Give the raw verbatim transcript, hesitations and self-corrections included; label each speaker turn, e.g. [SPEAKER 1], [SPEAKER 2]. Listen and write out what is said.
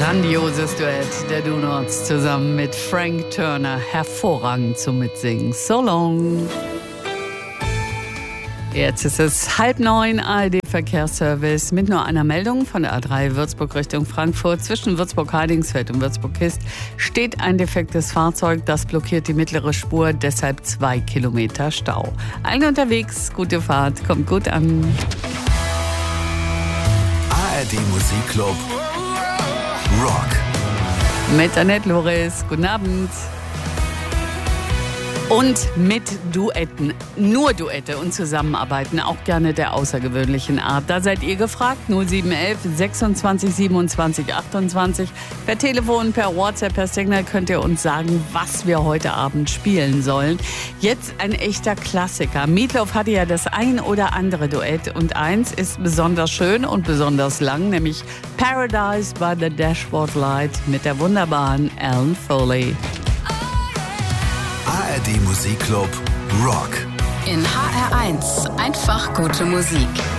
[SPEAKER 1] Grandioses Duett der Do-Nots zusammen mit Frank Turner. Hervorragend zum Mitsingen. So long. Jetzt ist es halb neun, A R D-Verkehrsservice mit nur einer Meldung von der A drei Würzburg Richtung Frankfurt. Zwischen Würzburg-Heidingsfeld und Würzburg-Kist steht ein defektes Fahrzeug. Das blockiert die mittlere Spur, deshalb zwei Kilometer Stau. Allen unterwegs, gute Fahrt, kommt gut an.
[SPEAKER 2] A R D Musikclub Rock.
[SPEAKER 1] Mit Annette Loris, guten Abend. Und mit Duetten, nur Duette und Zusammenarbeiten, auch gerne der außergewöhnlichen Art. Da seid ihr gefragt, null sieben eins eins sechsundzwanzig siebenundzwanzig achtundzwanzig. Per Telefon, per WhatsApp, per Signal könnt ihr uns sagen, was wir heute Abend spielen sollen. Jetzt ein echter Klassiker. Meatloaf hatte ja das ein oder andere Duett und eins ist besonders schön und besonders lang, nämlich Paradise by the Dashboard Light mit der wunderbaren Alan Foley.
[SPEAKER 2] A R D Musikclub Rock.
[SPEAKER 3] In H R eins einfach gute Musik.